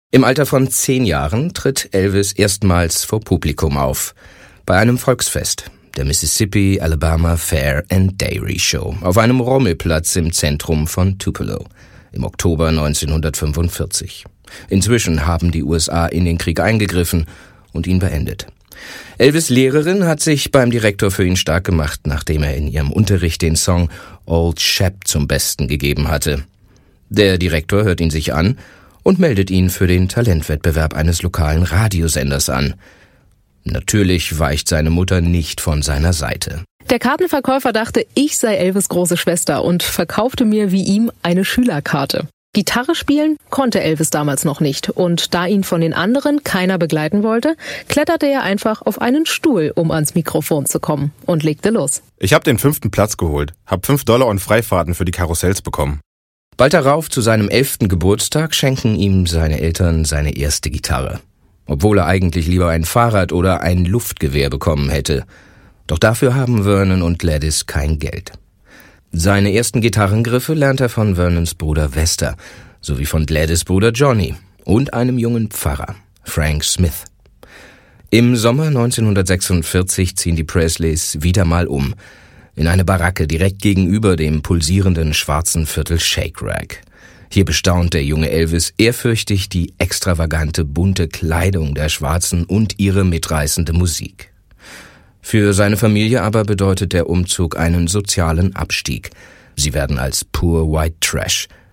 Im Alter von 10 Jahren tritt Elvis erstmals vor Publikum auf. Bei einem Volksfest, der Mississippi Alabama Fair and Dairy Show, auf einem Rommelplatz im Zentrum von Tupelo, im Oktober 1945. Inzwischen haben die USA in den Krieg eingegriffen und ihn beendet. Elvis' Lehrerin hat sich beim Direktor für ihn stark gemacht, nachdem er in ihrem Unterricht den Song Old Shep zum Besten gegeben hatte. Der Direktor hört ihn sich an und meldet ihn für den Talentwettbewerb eines lokalen Radiosenders an. Natürlich weicht seine Mutter nicht von seiner Seite. Der Kartenverkäufer dachte, ich sei Elvis' große Schwester und verkaufte mir wie ihm eine Schülerkarte. Gitarre spielen konnte Elvis damals noch nicht und da ihn von den anderen keiner begleiten wollte, kletterte er einfach auf einen Stuhl, um ans Mikrofon zu kommen und legte los. Ich habe den 5. Platz geholt, habe $5 und Freifahrten für die Karussells bekommen. Bald darauf, zu seinem 11. Geburtstag, schenken ihm seine Eltern seine erste Gitarre. Obwohl er eigentlich lieber ein Fahrrad oder ein Luftgewehr bekommen hätte. Doch dafür haben Vernon und Gladys kein Geld. Seine ersten Gitarrengriffe lernt er von Vernons Bruder Vester, sowie von Gladys' Bruder Johnny und einem jungen Pfarrer, Frank Smith. Im Sommer 1946 ziehen die Presleys wieder mal um, in eine Baracke direkt gegenüber dem pulsierenden schwarzen Viertel Shake Rack. Hier bestaunt der junge Elvis ehrfürchtig die extravagante, bunte Kleidung der Schwarzen und ihre mitreißende Musik. Für seine Familie aber bedeutet der Umzug einen sozialen Abstieg. Sie werden als Poor White Trash,